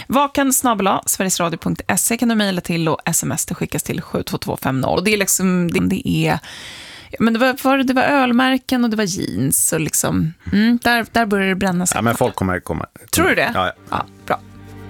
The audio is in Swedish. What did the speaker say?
vakan@sverigesradio.se kan du mejla till, och sms det skickas till 72250. Och det är liksom, det är... Men det var ölmärken och det var jeans och liksom, där börjar det bränna sig. Ja, men folk kommer komma. Tror du det? Ja. Ja, bra.